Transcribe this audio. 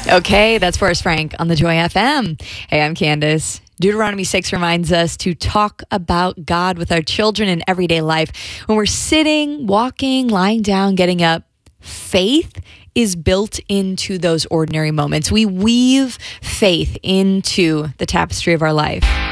Okay, that's Forrest Frank on the Joy FM. Hey, I'm Candace. Deuteronomy 6 reminds us to talk about God with our children in everyday life. When we're sitting, walking, lying down, getting up, faith is built into those ordinary moments. We weave faith into the tapestry of our life.